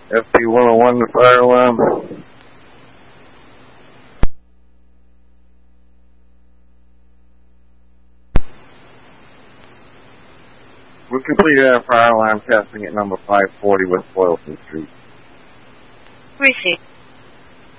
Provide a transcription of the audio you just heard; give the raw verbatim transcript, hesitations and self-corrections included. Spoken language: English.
F P one oh one, the fire alarm. We completed our fire alarm testing at number five forty West Boylston Street. Received.